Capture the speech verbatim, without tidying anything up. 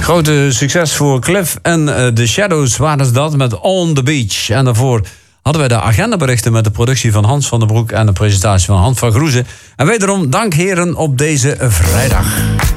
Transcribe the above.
Grote succes voor Cliff en uh, The Shadows waren dat met On The Beach. En daarvoor hadden wij de agendaberichten met de productie van Hans van den Broek en de presentatie van Hans van Groezen. En wederom dank heren op deze vrijdag.